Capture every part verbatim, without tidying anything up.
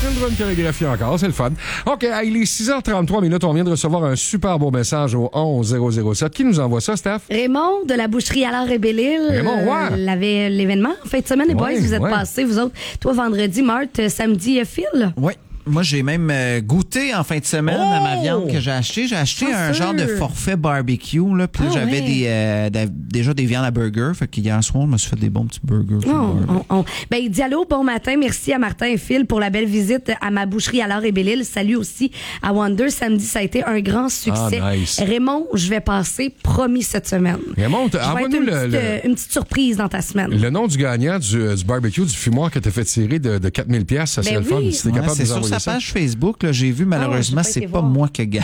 Children chorégraphie encore, c'est le fun. OK, il est six heures trente-trois minutes. On vient de recevoir un super beau message au onze zéro zéro sept. Qui nous envoie ça, Steph? Raymond de la boucherie Allard et Belle-Île. Raymond, ouais. Euh, l'avait l'événement en fin de semaine, les boys, Ouais, vous êtes ouais. passés, vous autres. Toi, vendredi, Marthe, samedi, Phil. Oui. Moi, j'ai même euh, goûté en fin de semaine Oh! à ma viande que j'ai achetée. J'ai acheté Ah, un sûr. genre de forfait barbecue. Là, puis là, Ah, j'avais ouais. des, euh, da- déjà des viandes à burger. Fait qu'hier soir, je me suis fait des bons petits burgers. sur le Oh, barbecue. on, on. Ben, il dit allô, bon matin, merci à Martin et Phil pour la belle visite à ma boucherie Allard et Belle-Île. Salut aussi à Wonder. Samedi, ça a été un grand succès. Ah, nice. Raymond, je vais passer, promis cette semaine. Raymond, Je vais être envoie-nous une, le, petite, le, euh, une petite surprise dans ta semaine. le nom du gagnant du, euh, du barbecue, du fumoir que tu as fait tirer de, de quatre mille dollars. Ça serait Ben le fun oui. si t'es Ouais, capable de c'est nous sur envoyer sa ça. page Facebook. Là, j'ai vu, malheureusement, Ah, j'ai pas c'est été pas voir. moi qui gagne.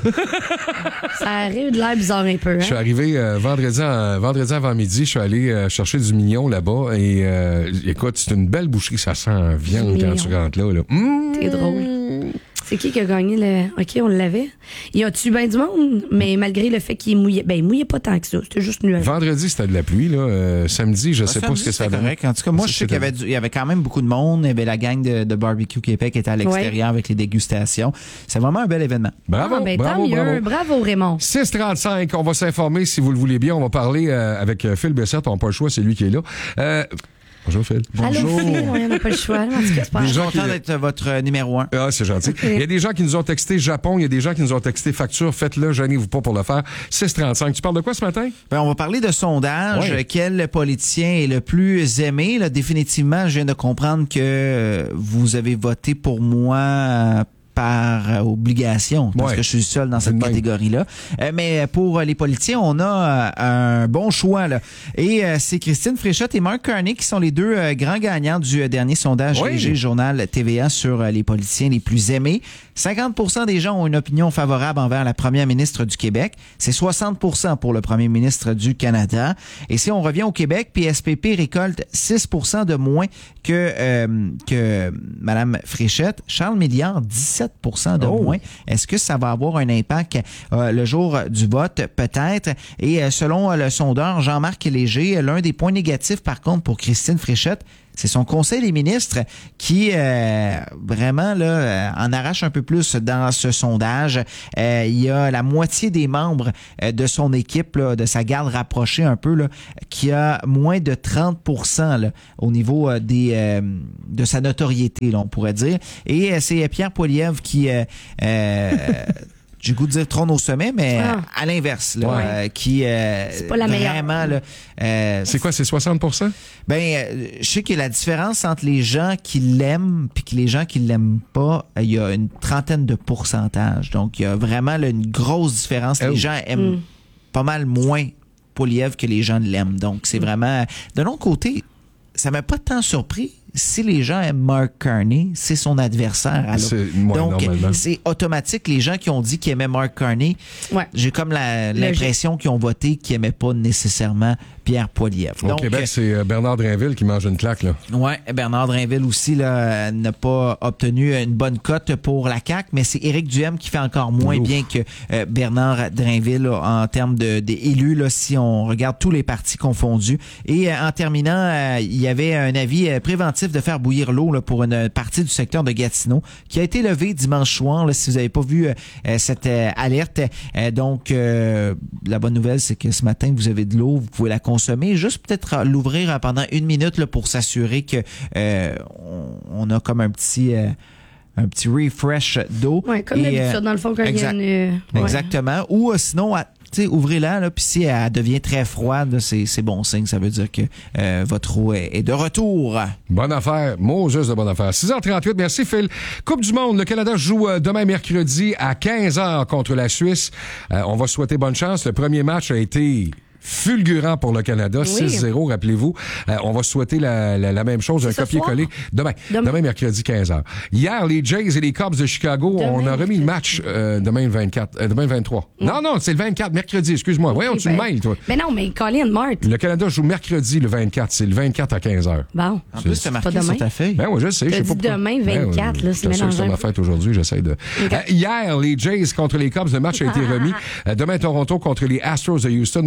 Ça arrive de l'air bizarre un peu. Hein? Je suis arrivé euh, vendredi, en- vendredi avant-midi, je suis allé euh, chercher du mignon là-bas et euh, écoute, c'est une belle boucherie, ça sent viande Du quand mignon. tu rentres là. là. Mmh! C'est drôle. C'est qui qui a gagné le. OK, on l'avait. Il y a tué bien du monde, mais malgré le fait qu'il mouillait. Ben, il mouillait pas tant que ça. C'était juste nuageux. Vendredi, c'était de la pluie. Là. Euh, samedi, je sais pas ce que ça C'était donne. correct. En tout cas, moi, je sais qu'il y avait, du- il y avait quand même beaucoup de monde. Il y avait la gang de, de Barbecue Québec qui était à l'extérieur avec les dégustations. C'est vraiment un bel événement. Bravo, Ah, ben, bravo, tant mieux. bravo. Bravo, Raymond. six trente-cinq, on va s'informer si vous le voulez bien. On va parler euh, avec euh, Phil Bessette. On n'a pas le choix, c'est lui qui est là. Euh, bonjour, Phil. Allô, Phil, on n'a pas le choix. En tout cas, c'est pas Les Je gens suis qui- content d'être votre euh, numéro un. Ah, c'est gentil. Il y a des gens qui nous ont texté Japon, il y a des gens qui nous ont texté facture. Faites-le, gênez-vous pas pour le faire. six trente-cinq. Tu parles de quoi ce matin? Ben, on va parler de sondage. Ouais. Quel politicien est le plus aimé? Là, définitivement, je viens de comprendre que euh, vous avez voté pour moi euh, par euh, obligation, parce Ouais. que je suis seul dans C'est cette de même. catégorie-là. Euh, mais pour les politiciens, on a euh, un bon choix. Là. Et euh, c'est Christine Fréchette et Mark Carney qui sont les deux euh, grands gagnants du euh, dernier sondage Oui. Léger Journal T V A sur euh, les politiciens les plus aimés. cinquante pour cent des gens ont une opinion favorable envers la première ministre du Québec. C'est soixante pour cent pour le premier ministre du Canada. Et si on revient au Québec, P S P P récolte six pour cent de moins que euh, que Mme Fréchette. Charles Milliard, dix-sept pour cent de Oh. moins. Est-ce que ça va avoir un impact euh, le jour du vote? Peut-être. Et euh, selon euh, le sondeur Jean-Marc Léger, l'un des points négatifs, par contre, pour Christine Fréchette, c'est son conseil des ministres qui euh, vraiment là euh, en arrache un peu plus dans ce sondage. Euh, il y a la moitié des membres euh, de son équipe, là, de sa garde rapprochée un peu, là, qui a moins de trente pour cent là, au niveau euh, des euh, de sa notoriété, là, on pourrait dire. Et euh, c'est Pierre Poilievre qui euh, euh, j'ai le goût de dire trône au sommet, mais Ah. à l'inverse, là, Ouais. euh, qui euh, C'est pas la meilleure. vraiment là, euh, C'est quoi, c'est soixante pour cent? ben, euh, je sais que la différence entre les gens qui l'aiment puis que les gens qui l'aiment pas, euh, il y a une trentaine de pourcentage. Donc, il y a vraiment là, une grosse différence. Oh. Les gens aiment Mm. pas mal moins Poilievre que les gens l'aiment. Donc, c'est vraiment... De l'autre côté, ça m'a pas tant surpris. Si les gens aiment Mark Carney, c'est son adversaire. alors. C'est- ouais, Donc, normalement. c'est automatique. Les gens qui ont dit qu'ils aimaient Mark Carney, Ouais. j'ai comme la- l'impression qu'ils ont voté qu'ils n'aimaient pas nécessairement Pierre Poilievre. Au Donc, Québec, c'est euh, Bernard Drainville qui mange une claque. Là. ouais, Bernard Drainville aussi là, euh, n'a pas obtenu une bonne cote pour la C A Q, mais c'est Éric Duhem qui fait encore moins Ouf. bien que euh, Bernard Drainville là, en termes de, de élus, là, si on regarde tous les partis confondus. Et euh, en terminant, euh, il y avait un avis euh, préventif de faire bouillir l'eau là, pour une partie du secteur de Gatineau qui a été levé dimanche soir. Là, si vous n'avez pas vu euh, euh, cette euh, alerte, Euh, donc euh, la bonne nouvelle, c'est que ce matin, vous avez de l'eau, vous pouvez la consommer. Juste peut-être euh, l'ouvrir euh, pendant une minute là, pour s'assurer que euh, on, on a comme un petit euh, un petit refresh d'eau. Ouais, comme Et, d'habitude, euh, dans le fond, quand exact- il y a une. ouais. Exactement. Ou euh, sinon, à- tu sais, ouvrez-la, là, puis si elle devient très froide, là, c'est, c'est bon signe. Ça veut dire que euh, votre eau est, est de retour. Bonne affaire. Moses de bonne affaire. six heures trente-huit, merci Phil. Coupe du Monde, le Canada joue euh, demain mercredi à quinze heures contre la Suisse. Euh, on va souhaiter bonne chance. Le premier match a été fulgurant pour le Canada, Oui. six zéro, rappelez-vous. Euh, on va souhaiter la, la, la même chose, un ce copier-coller demain. Demain. Demain, mercredi, quinze heures. Hier, les Jays et les Cubs de Chicago, Demain, on a remis le mercredi. match euh, demain le vingt-quatre, euh, demain le vingt-trois. Non, non, c'est le vingt-quatre, mercredi, excuse-moi. Voyons, tu me Ben- mêles, toi. Mais non, mais Colin Marthe. Le Canada joue mercredi le vingt-quatre, c'est le vingt-quatre à quinze heures. Bon. En plus, c'est marqué pas demain. sur ta feuille. Ben oui, je sais. Je T'as sais dit pas pourquoi. demain, vingt-quatre, Ben, là, je c'est t'assure que c'est mélangeant. ma fête aujourd'hui, j'essaie de... Ok. Euh, hier, les Jays contre les Cubs, le match a été remis. Euh, demain, Toronto contre les Astros de Houston. On se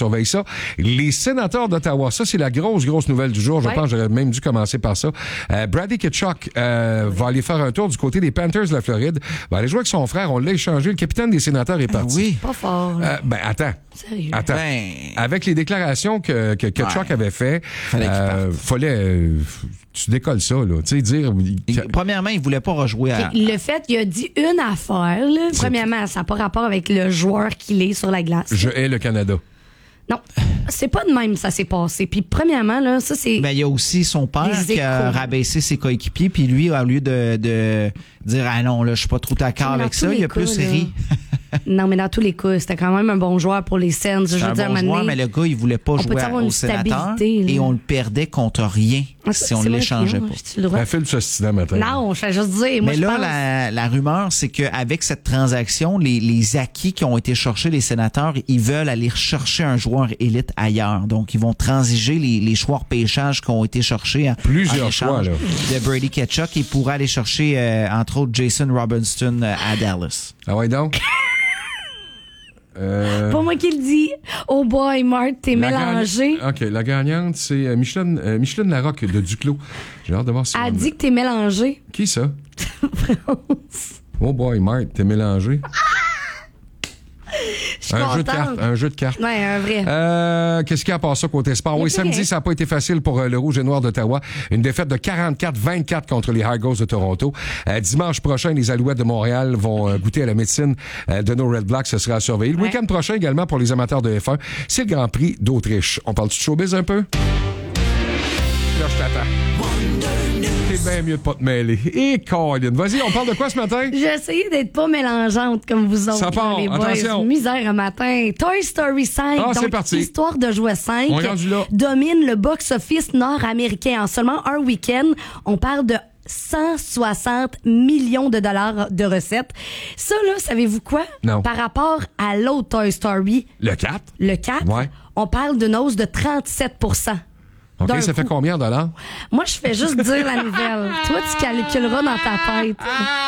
surveille ça. Les sénateurs d'Ottawa, ça, c'est la grosse, grosse nouvelle du jour. Je ouais. pense que j'aurais même dû commencer par ça. Euh, Brady Tkachuk euh, va aller faire un tour du côté des Panthers de la Floride. Va aller jouer avec son frère. On l'a échangé. Le capitaine des sénateurs est parti. Oui. Pas fort. Euh, ben, attends. Sérieux? Attends. Ben... Avec les déclarations que, que, que Ouais. Chuck avait fait, Fallait qu'il euh, fallait, euh, tu décolles ça, là. Tu sais, dire. Il- premièrement, il voulait pas rejouer à... Le fait, il a dit une affaire. Là. Premièrement, ça n'a pas rapport avec le joueur qu'il est sur la glace. Je hais le Canada. Non, c'est pas de même ça s'est passé. Puis premièrement, là, ça c'est... Ben, il y a aussi son père Les qui a échos. rabaissé ses coéquipiers, puis lui, au lieu de, de dire « Ah non, là, je suis pas trop d'accord Dans avec tous ça », les il a cas, plus là. ri. Non, mais dans tous les cas, c'était quand même un bon joueur pour les Sens. Je C'est veux un dire, bon à un joueur, moment mais donné, le gars, il voulait pas on jouer peut à- avoir une au sénateur stabilité, là. et on le perdait contre rien Ah, si on c'est ne mon l'échangeait opinion, pas. j'ai-tu le droit? Un fil de ce matin. Non, je vais juste dire. Moi, Mais je là, pense... la, la rumeur, c'est qu'avec cette transaction, les, les acquis qui ont été cherchés, les sénateurs, ils veulent aller chercher un joueur élite ailleurs. Donc, ils vont transiger les, les choix repêchage qui ont été cherchés en, Plusieurs en échange choix, là. de Brady Tkachuk et pourraient aller chercher, euh, entre autres, Jason Robinson euh, à Dallas. Ah ouais, donc? Euh, Pas moi qui le dis. Oh boy, Marthe, t'es la mélangé. gagn- OK, la gagnante, c'est euh, Micheline, euh, Micheline Larocque de Duclos. J'ai hâte de voir si Elle on- dit que t'es mélangé. Qui ça? Oh boy, Marthe, t'es mélangé. Je suis Un jeu de contente. cartes, un jeu de cartes. Ouais, un vrai. Euh, qu'est-ce qu'il y a à part ça côté sport? Il y a Oui, plus samedi, rien. ça n'a pas été facile pour euh, le Rouge et Noir d'Ottawa. Une défaite de quarante-quatre vingt-quatre contre les Argos de Toronto. Euh, dimanche prochain, les Alouettes de Montréal vont euh, goûter à la médecine euh, de nos Red Blacks. Ce sera à surveiller. Le Ouais. week-end prochain également pour les amateurs de F un, c'est le Grand Prix d'Autriche. On parle-tu de showbiz un peu? Là, je t'attends. C'est bien mieux de pas te mêler. Et Colin, vas-y, on parle de quoi ce matin? J'ai essayé d'être pas mélangeante comme vous autres. Ça part, là, les boys. attention. Misère un matin. Toy Story cinq, Ah, c'est donc parti. Histoire de jouet cinq, On est rendu là. domine le box-office nord-américain en seulement un week-end. On parle de cent soixante millions de dollars de recettes. Ça, là, savez-vous quoi? Non. Par rapport à l'autre Toy Story, Le quatre? le quatre, Ouais. on parle d'une hausse de trente-sept pour cent. OK, D'un ça fait coup. combien de dollars? Moi, je fais juste dire la nouvelle. Toi, tu calculeras dans ta tête.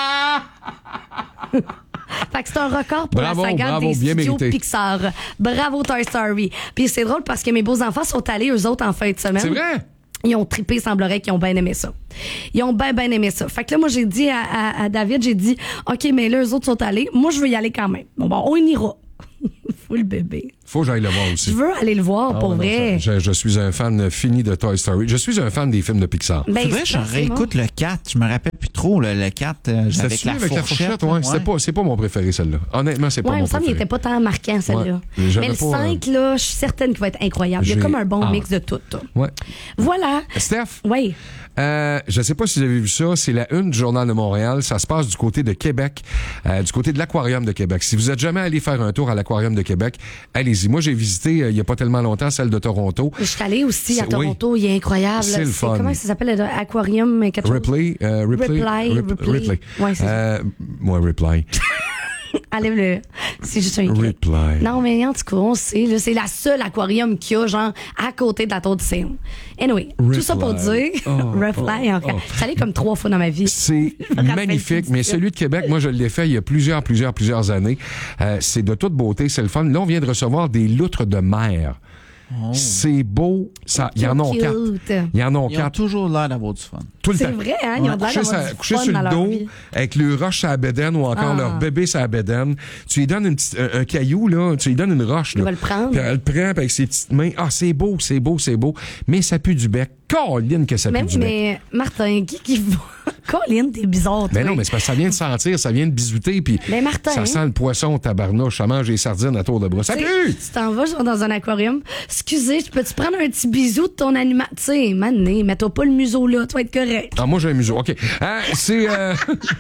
Fait que c'est un record pour Bravo, la saga bravo, des bien studios mérité. Pixar. Bravo Toy Story. Puis c'est drôle parce que mes beaux-enfants sont allés, eux autres, en fin de semaine. C'est vrai? Ils ont trippé, il semblerait qu'ils ont bien aimé ça. Ils ont bien, bien aimé ça. Fait que là, moi, j'ai dit à, à, à David, j'ai dit, OK, mais là, eux autres sont allés. Moi, je veux y aller quand même. Bon, bon, on ira. Faut le bébé. Faut que j'aille le voir aussi. Je veux aller le voir, Ah pour ouais, non, vrai. Je, je suis un fan fini de Toy Story. Je suis un fan des films de Pixar. Ben, C'est vrai, c'est je bon, c'est réécoute le quatre. Je me rappelle plus trop, le, le quatre euh, C'était avec, celui la, avec la fourchette. fourchette, ouais. C'était pas, c'est pas mon préféré, celle-là. Honnêtement, c'est pas Ouais, il mon me semble qu'il préféré. était pas tant marquant, celle-là. Ouais. J'avais Mais le pas, euh, cinq, là, je suis certaine qu'il va être incroyable. Il y a J'ai- comme un bon Ah. mix de tout. là. Ouais. Voilà. Steph, Oui. euh, je sais pas si vous avez vu ça, c'est la une du Journal de Montréal. Ça se passe du côté de Québec, euh, du côté de l'Aquarium de Québec. Si vous êtes jamais allé faire un tour à l'Aquarium de Québec, allez-y. Moi, j'ai visité euh, il y a pas tellement longtemps celle de Toronto. Je suis allée aussi à C'est- Toronto, il est incroyable. C'est le fun. Comment ça s'appelle? Aquarium quelque chose? Ripley, euh, Ripley, Reply, Rip- Ripley. Ripley. Ouais, c'est ça. euh, moi, Reply. Enlève-le. C'est juste un clic. Reply. Non, mais en tout cas, on sait, là, c'est la seule aquarium qu'il y a, genre, à côté de la tour de Seine. Anyway, tout ça pour dire, Reply. Oh, Reply, oh, encore. oh. Je suis allée comme trois fois dans ma vie. C'est me rappelle magnifique, plus mais de ça. celui de Québec, moi, je l'ai fait il y a plusieurs, plusieurs, plusieurs années. Euh, c'est de toute beauté, c'est le fun. Là, on vient de recevoir des loutres de mer. C'est beau. Ça, il y en a Cute. quatre. Il y en a Ils ont quatre. toujours l'air d'avoir du fun. Tout le C'est temps. vrai, hein? Ils ont de l'air Coucher, d'avoir sa- du coucher fun sur dans le leur dos, vie. avec le roche à la bédaine ou encore Ah. leur bébé sur la bédaine. Tu lui donnes une petite- un, un caillou, là, tu lui donnes une roche. Il là. va le prendre. Puis elle le prend puis avec ses petites mains. Ah, c'est beau, c'est beau, c'est beau. Mais ça pue du bec. Caroline que ça pue Même, du bec. mais, Martin, qui qui va. Colin, t'es bizarre, toi. Mais non, mais c'est parce que ça vient de sentir, ça vient de bisouter, puis Mais Martin, ça sent le poisson, tabarnouche, ça mange les sardines à tour de bras. Ça Tu sais, pue! tu t'en vas genre, dans un aquarium. Excusez, peux-tu prendre un petit bisou de ton animal? Tu sais, mané, mets-toi pas le museau là, tu vas être correct. Ah, moi, j'ai un museau. OK. Hein, c'est... Euh...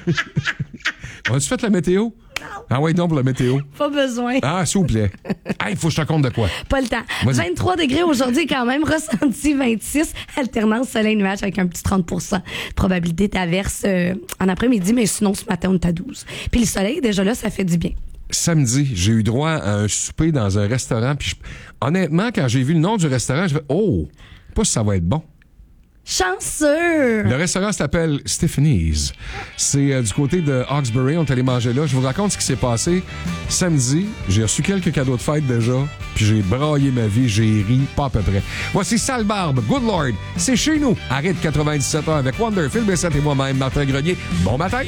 As-tu fait la météo? Non. Ah oui, non, pour la météo. Pas besoin. Ah, s'il vous plaît. Il faut que je te compte de quoi. Pas le temps. Vas-y. vingt-trois degrés aujourd'hui quand même, ressenti vingt-six, alternance soleil-nuage avec un petit trente pour cent. Probabilité d'averse euh, en après-midi, mais sinon ce matin on est à douze. Puis le soleil, déjà là, ça fait du bien. Samedi, j'ai eu droit à un souper dans un restaurant, puis je- honnêtement, quand j'ai vu le nom du restaurant, j'ai fait « Oh! Pas si ça va être bon. » Chanceux! Le restaurant s'appelle Stephanie's. C'est euh, du côté de Hawkesbury. On est allé manger là. Je vous raconte ce qui s'est passé samedi. J'ai reçu quelques cadeaux de fête déjà. Puis j'ai braillé ma vie. J'ai ri, pas à peu près. Voici Sale Barbe, Good Lord. C'est chez nous. Arrête quatre-vingt-dix-sept heures avec Wonder, Phil Bessette et moi-même, Martin Grenier. Bon matin!